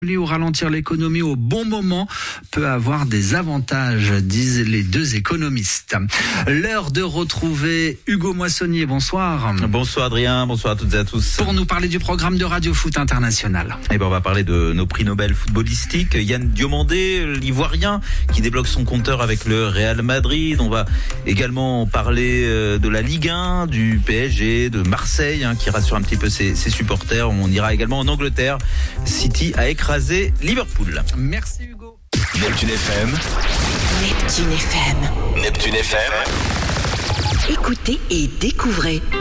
Ou ralentir l'économie au bon moment peut avoir des avantages, disent les deux économistes. L'heure de retrouver Hugo Moissonnier. Bonsoir. Bonsoir Adrien, bonsoir à toutes et à tous. Pour nous parler du programme de Radio Foot International. On va parler de nos prix Nobel footballistiques. Yann Diomandé, l'Ivoirien, qui débloque son compteur avec le Real Madrid. On va également parler de la Ligue 1, du PSG, de Marseille, qui rassure un petit peu ses supporters. On ira également en Angleterre. City a écrasé Liverpool. Merci Hugo. Neptune FM. Neptune FM. Neptune FM. Écoutez et découvrez.